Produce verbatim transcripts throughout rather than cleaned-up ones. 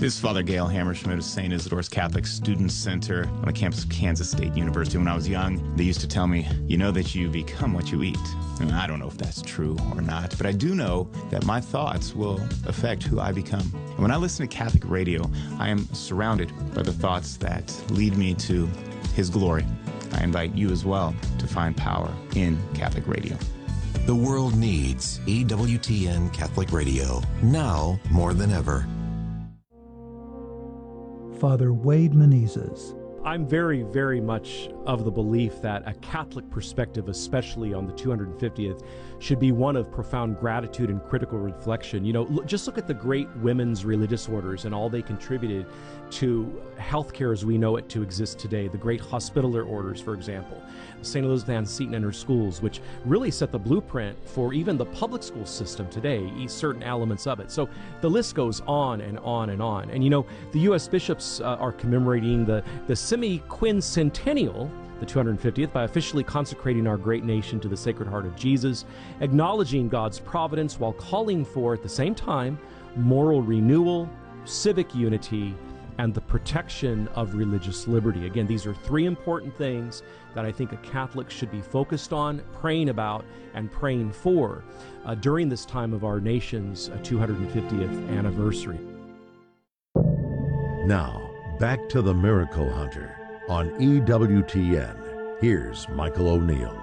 This is Father Gail Hammerschmidt of Saint Isidore's Catholic Student Center on the campus of Kansas State University. When I was young, they used to tell me, you know that you become what you eat. And I don't know if that's true or not, but I do know that my thoughts will affect who I become. And when I listen to Catholic radio, I am surrounded by the thoughts that lead me to His glory. I invite you as well to find power in Catholic radio. The world needs E W T N Catholic Radio, now more than ever. Father Wade Menezes. I'm very, very much of the belief that a Catholic perspective, especially on the two hundred fiftieth, should be one of profound gratitude and critical reflection. You know, look, just look at the great women's religious orders and all they contributed to healthcare as we know it to exist today. The great hospitaller orders, for example, Saint Elizabeth Ann Seton and her schools, which really set the blueprint for even the public school system today, certain elements of it. So the list goes on and on and on. And you know, the U S bishops uh, are commemorating the, the semi-quincentennial, the two hundred fiftieth, by officially consecrating our great nation to the Sacred Heart of Jesus, acknowledging God's providence while calling for, at the same time, moral renewal, civic unity, and the protection of religious liberty. Again, these are three important things that I think a Catholic should be focused on, praying about, and praying for uh, during this time of our nation's uh, two hundred fiftieth anniversary. Now, back to the Miracle Hunter on E W T N. Here's Michael O'Neill.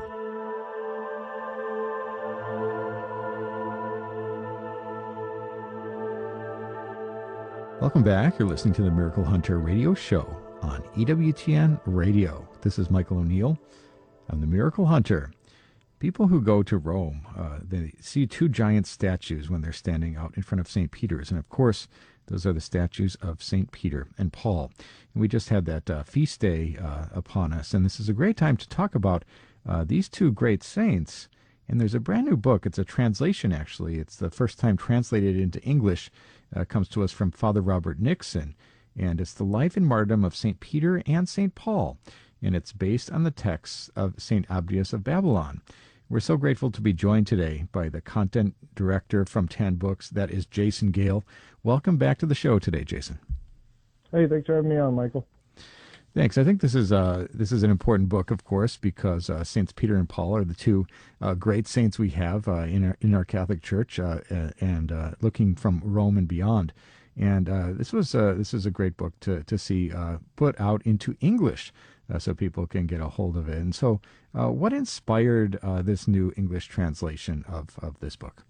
Welcome back. You're listening to the Miracle Hunter radio show on E W T N Radio. This is Michael O'Neill. I'm the Miracle Hunter. People who go to Rome, uh, they see two giant statues when they're standing out in front of Saint Peter's. And of course, those are the statues of Saint Peter and Paul. And we just had that uh, feast day uh, upon us. And this is a great time to talk about uh, these two great saints. And there's a brand new book. It's a translation, actually. It's the first time translated into English. Uh, comes to us from Father Robert Nixon. And it's the life and martyrdom of Saint Peter and Saint Paul. And it's based on the texts of Saint Abdias of Babylon. We're so grateful to be joined today by the content director from Tan Books, that is Jason Gale. Welcome back to the show today, Jason. Hey, thanks for having me on, Michael. Thanks. I think this is uh, this is an important book, of course, because uh, Saints Peter and Paul are the two uh, great saints we have uh, in our in our Catholic Church, uh, and uh, looking from Rome and beyond. And uh, this was uh, this is a great book to to see uh, put out into English, uh, so people can get a hold of it. And so, uh, what inspired uh, this new English translation of of this book?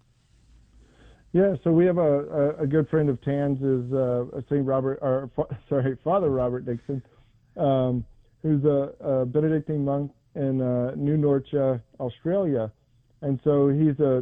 Yeah, so we have a, a, a good friend of Tan's is uh, Saint Robert, or sorry, Father Robert Nixon. Um, who's a, a Benedictine monk in uh, New Norcia, Australia, and so he's a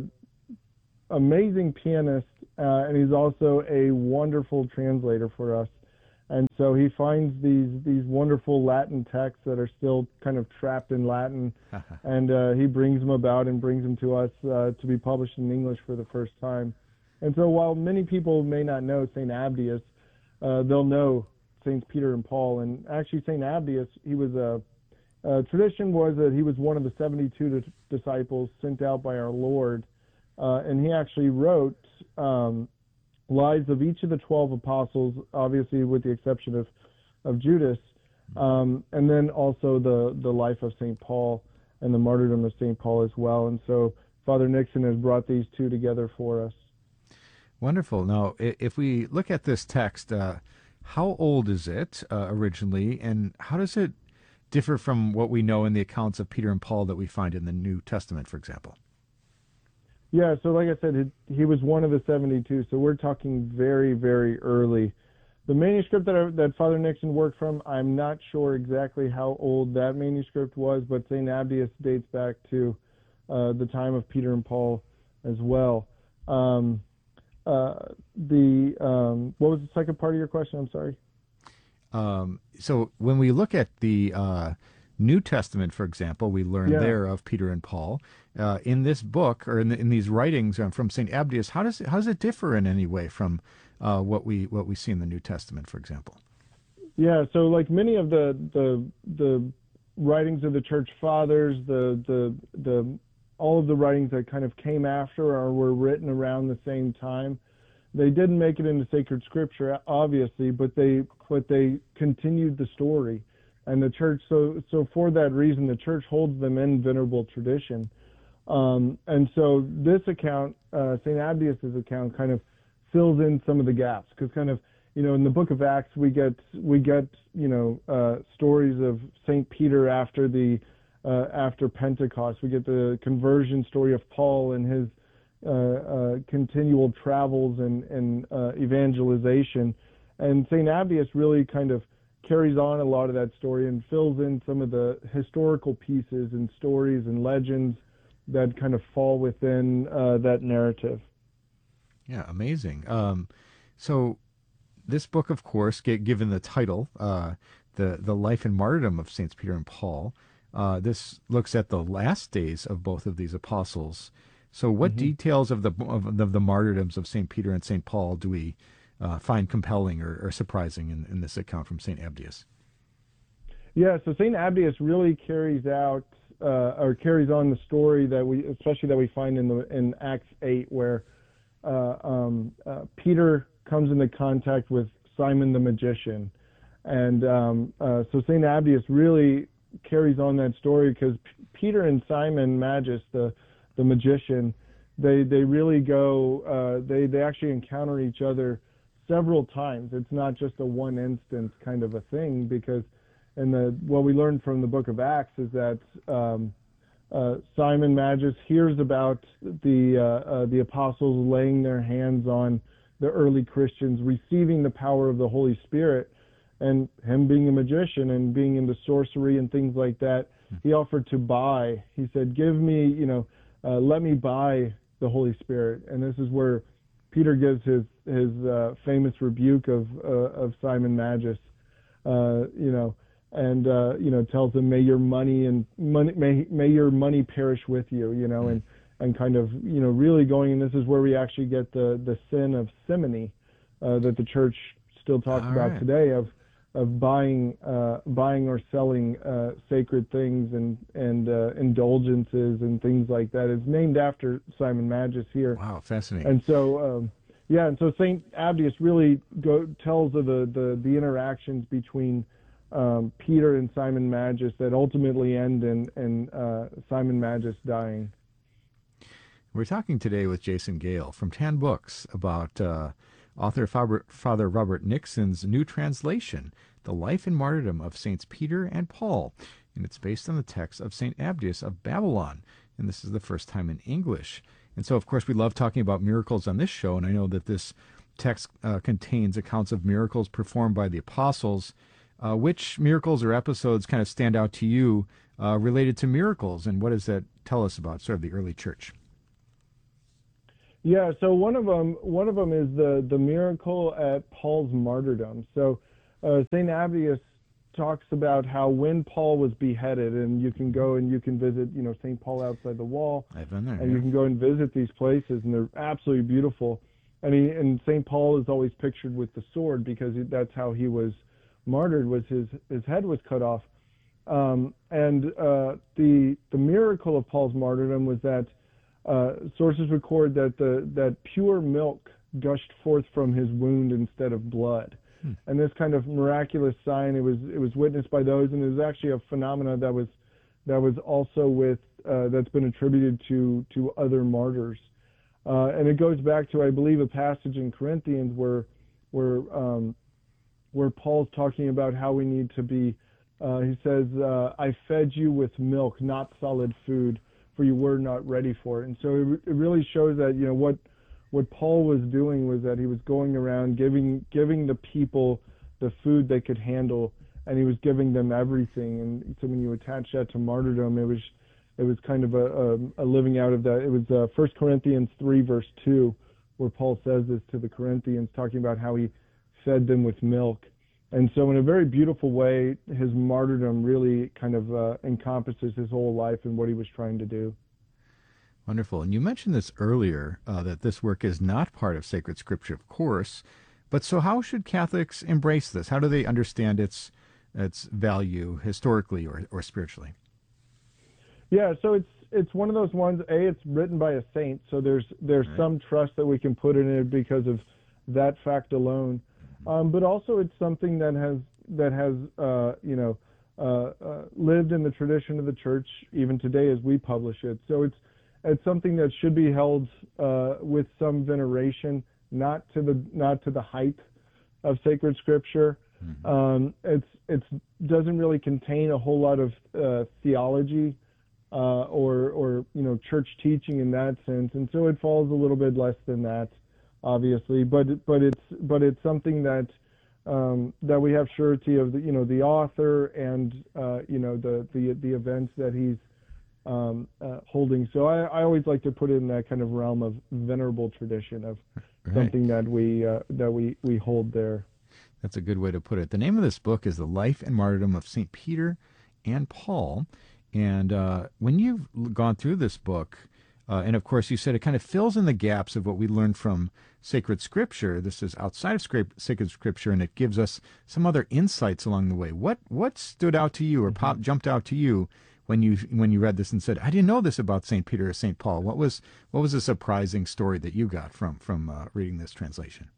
amazing pianist, uh, and he's also a wonderful translator for us. And so he finds these these wonderful Latin texts that are still kind of trapped in Latin, and uh, he brings them about and brings them to us uh, to be published in English for the first time. And so while many people may not know Saint Abdias, uh, they'll know Saints Peter and Paul. And actually Saint Abdias, he was a, a tradition was that he was one of the seventy-two disciples sent out by our Lord, uh, and he actually wrote um, lives of each of the twelve apostles, obviously with the exception of of Judas, um, and then also the the life of Saint Paul and the martyrdom of Saint Paul as well. And so Father Nixon has brought these two together for us. Wonderful. Now, if we look at this text, uh, how old is it uh, originally, and how does it differ from what we know in the accounts of Peter and Paul that we find in the New Testament, for example? Yeah, so like I said, it, he was one of the seventy-two, so we're talking very, very early. The manuscript that, I, that Father Nixon worked from, I'm not sure exactly how old that manuscript was, but Saint Abdias dates back to uh, the time of Peter and Paul as well. Um, Uh, the um, what was the second part of your question? I'm sorry. Um, so when we look at the uh, New Testament, for example, we learn Yeah. there of Peter and Paul. Uh, in this book, or in, the, in these writings um, from Saint Abdias, how does it, how does it differ in any way from uh, what we what we see in the New Testament, for example? Yeah. So like many of the the the writings of the Church Fathers, the the the all of the writings that kind of came after or were written around the same time, they didn't make it into sacred scripture, obviously, but they but they continued the story, and the church. So so for that reason, the church holds them in venerable tradition. Um, and so this account, uh, Saint Abdius's account, kind of fills in some of the gaps, because kind of, you know, in the Book of Acts we get we get you know uh, stories of Saint Peter after the uh, after Pentecost. We get the conversion story of Paul and his uh, uh, continual travels and and uh, evangelization, and Saint Abdius really kind of carries on a lot of that story and fills in some of the historical pieces and stories and legends that kind of fall within uh, that narrative. Yeah, amazing. Um, so this book, of course, get, given the title, uh, the, the Life and Martyrdom of Saints Peter and Paul, uh, this looks at the last days of both of these apostles. So what mm-hmm. details of the, of, of the martyrdoms of Saint Peter and Saint Paul do we uh, find compelling or, or surprising in, in this account from Saint Abdius? Yeah, so Saint Abdius really carries out Uh, or carries on the story that we, especially that we find in the in Acts eight, where uh, um, uh, Peter comes into contact with Simon the magician, and um, uh, so Saint Abdius really carries on that story, because P- Peter and Simon Magus, the the magician, they they really go uh, they they actually encounter each other several times. It's not just a one instance kind of a thing, because And the, what we learned from the Book of Acts is that um, uh, Simon Magus hears about the uh, uh, the apostles laying their hands on the early Christians, receiving the power of the Holy Spirit, and him being a magician and being into sorcery and things like that, he offered to buy. He said, "Give me, you know, uh, let me buy the Holy Spirit." And this is where Peter gives his his uh, famous rebuke of uh, of Simon Magus, uh, you know. And uh, you know, tells them, "May your money and money may may your money perish with you," you know, and and kind of, you know, really going. And this is where we actually get the the sin of simony uh, that the church still talks All about right. today, of of buying uh, buying or selling uh, sacred things and and uh, indulgences and things like that. It's named after Simon Magus here. Wow, fascinating. And so. Um, yeah, and so Saint Abdius really go, tells of the, the the interactions between Um, Peter and Simon Magus that ultimately end in, in uh, Simon Magus dying. We're talking today with Jason Gale from Tan Books about uh, author Father, Father Robert Nixon's new translation, The Life and Martyrdom of Saints Peter and Paul, and it's based on the text of Saint Abdius of Babylon, and this is the first time in English. And so, of course, we love talking about miracles on this show, and I know that this text uh, contains accounts of miracles performed by the apostles. Uh, which miracles or episodes kind of stand out to you uh, related to miracles, and what does that tell us about sort of the early church? Yeah, so one of them, one of them is the the miracle at Paul's martyrdom. So uh, Saint Abdius talks about how when Paul was beheaded, and you can go and you can visit, you know, Saint Paul outside the wall, I've been there, and yeah. you can go and visit these places, and they're absolutely beautiful. And he and Saint Paul is always pictured with the sword, because that's how he was martyred, was his his head was cut off. Um, and uh, the the miracle of Paul's martyrdom was that uh, sources record that the that pure milk gushed forth from his wound instead of blood. Hmm. And this kind of miraculous sign, it was it was witnessed by those, and it was actually a phenomena that was that was also with uh, that's been attributed to to other martyrs. Uh, and it goes back to, I believe, a passage in Corinthians where where um, where Paul's talking about how we need to be, uh, he says, uh, I fed you with milk, not solid food, for you were not ready for it. And so it, it really shows that, you know, what what Paul was doing was that he was going around giving giving the people the food they could handle, and he was giving them everything. And so when you attach that to martyrdom, it was it was kind of a, a, a living out of that. It was uh, First Corinthians three, verse two, where Paul says this to the Corinthians, talking about how he fed them with milk. And so in a very beautiful way, his martyrdom really kind of uh, encompasses his whole life and what he was trying to do. Wonderful. And you mentioned this earlier, uh, that this work is not part of sacred scripture, of course. But so how should Catholics embrace this? How do they understand its its value historically or, or spiritually? Yeah, so it's it's one of those ones, A, it's written by a saint, so there's there's right. some trust that we can put in it because of that fact alone. Um, but also it's something that has that has uh, you know uh, uh, lived in the tradition of the church even today as we publish it. So it's it's something that should be held uh, with some veneration, not to the not to the height of sacred scripture. Mm-hmm. Um, it's it's doesn't really contain a whole lot of uh, theology uh, or or you know church teaching in that sense, and so it falls a little bit less than that, obviously. But but it's but it's something that um, that we have surety of the you know the author and uh, you know the the the events that he's um, uh, holding. So I, I always like to put it in that kind of realm of venerable tradition of right. something that we uh, that we we hold there. That's a good way to put it. The name of this book is The Life and Martyrdom of Saint Peter and Paul. And uh, when you've gone through this book, uh, and of course you said it kind of fills in the gaps of what we learned from sacred scripture. This is outside of sacred scripture, and it gives us some other insights along the way. What what stood out to you or pop, jumped out to you when you when you read this and said, I didn't know this about Saint Peter or Saint Paul? What was what was a surprising story that you got from, from uh, reading this translation?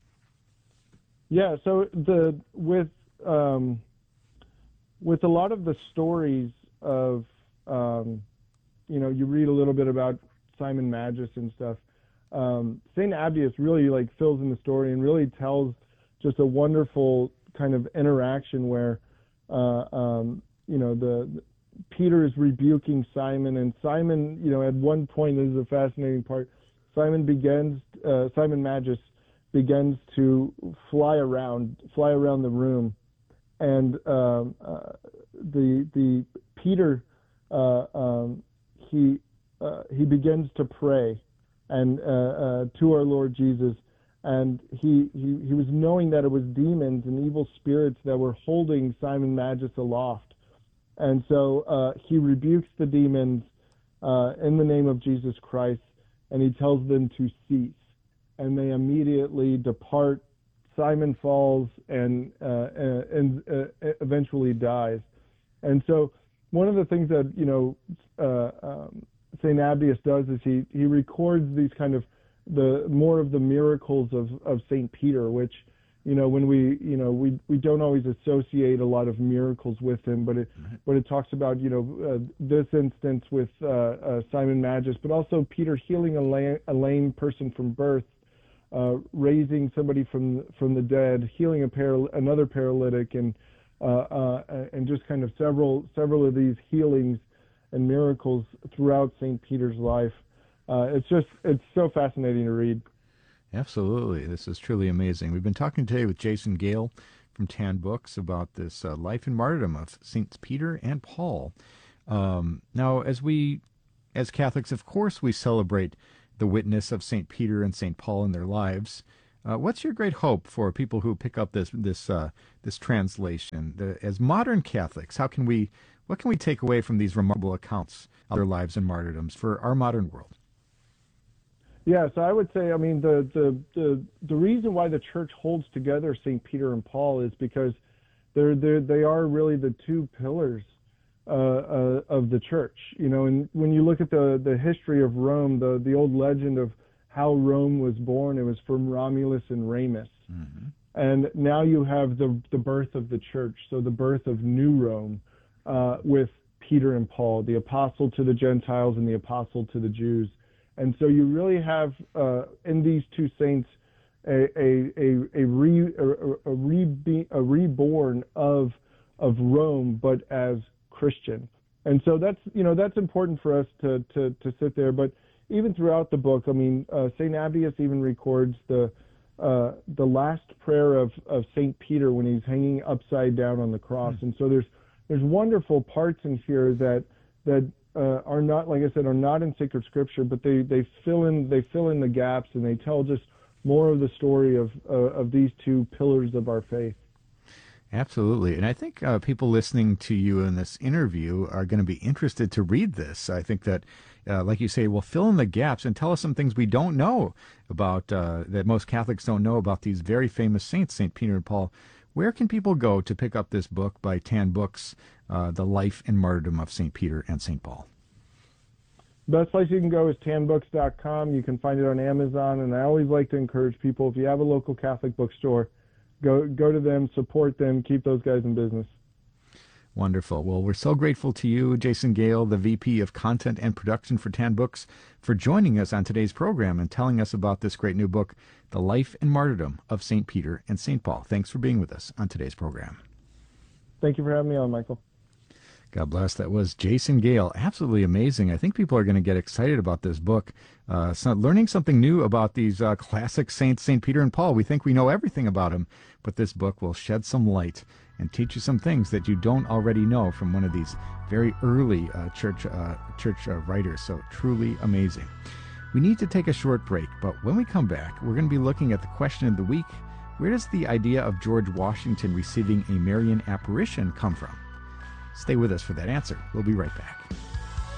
Yeah, so the with um, with a lot of the stories of um, you know you read a little bit about Simon Magus and stuff. Um, Saint Abius really like fills in the story and really tells just a wonderful kind of interaction where uh, um, you know the, the Peter is rebuking Simon, and Simon you know at one point, this is a fascinating part. Simon begins uh, Simon Magus. begins to fly around, fly around the room, and um, uh, the the Peter uh, um, he uh, he begins to pray and uh, uh, to our Lord Jesus, and he, he he was knowing that it was demons and evil spirits that were holding Simon Magus aloft, and so uh, he rebukes the demons uh, in the name of Jesus Christ, and he tells them to cease. And they immediately depart. Simon falls and uh, and uh, eventually dies. And so, one of the things that you know uh, um, Saint Abius does is he he records these kind of the more of the miracles of, of Saint Peter, which you know when we you know we we don't always associate a lot of miracles with him, but it right. but it talks about you know uh, this instance with uh, uh, Simon Magus, but also Peter healing a lame, a lame person from birth. Uh, raising somebody from from the dead, healing a paral- another paralytic, and uh, uh, and just kind of several several of these healings and miracles throughout Saint Peter's life. Uh, it's just it's so fascinating to read. Absolutely, this is truly amazing. We've been talking today with Jason Gale from Tan Books about this uh, life and martyrdom of Saints Peter and Paul. Um, now, as we as Catholics, of course, we celebrate the witness of Saint Peter and Saint Paul in their lives. Uh, what's your great hope for people who pick up this this uh, this translation? The, as modern Catholics, how can we what can we take away from these remarkable accounts of their lives and martyrdoms for our modern world? Yeah, so I would say, I mean, the the the, the reason why the Church holds together Saint Peter and Paul is because they're they they are really the two pillars Uh, uh, of the church, you know, and when you look at the, the history of Rome, the, the old legend of how Rome was born, it was from Romulus and Remus. Mm-hmm. And now you have the, the birth of the church, so the birth of New Rome uh, with Peter and Paul, the apostle to the Gentiles and the apostle to the Jews. And so you really have uh, in these two saints a, a, a, a, re, a, a, re, a reborn of, of Rome, but as Christian. And so that's, you know, that's important for us to, to, to sit there. But even throughout the book, I mean, uh, Saint Abius even records the uh, the last prayer of, of Saint Peter when he's hanging upside down on the cross. Mm. And so there's there's wonderful parts in here that that uh, are not, like I said, are not in sacred scripture, but they, they fill in they fill in the gaps, and they tell just more of the story of uh, of these two pillars of our faith. Absolutely. And I think uh, people listening to you in this interview are going to be interested to read this. I think that, uh, like you say, we'll fill in the gaps and tell us some things we don't know about, uh, that most Catholics don't know about these very famous saints, Saint Peter and Paul. Where can people go to pick up this book by Tan Books, uh, The Life and Martyrdom of Saint Peter and Saint Paul? best place you can go is tan books dot com. You can find it on Amazon, and I always like to encourage people, if you have a local Catholic bookstore, go go to them, support them, keep those guys in business. Wonderful. Well, we're so grateful to you, Jason Gale, the V P of Content and Production for Tan Books, for joining us on today's program and telling us about this great new book, The Life and Martyrdom of Saint Peter and Saint Paul. Thanks for being with us on today's program. Thank you for having me on, Michael. God bless. That was Jason Gale. Absolutely amazing. I think people are going to get excited about this book. Uh, so learning something new about these uh, classic saints, Saint Peter and Paul. We think we know everything about them, but this book will shed some light and teach you some things that you don't already know from one of these very early uh, church uh, church uh, writers. So truly amazing. We need to take a short break, but when we come back, we're going to be looking at the question of the week. Where does the idea of George Washington receiving a Marian apparition come from? Stay with us for that answer. We'll be right back.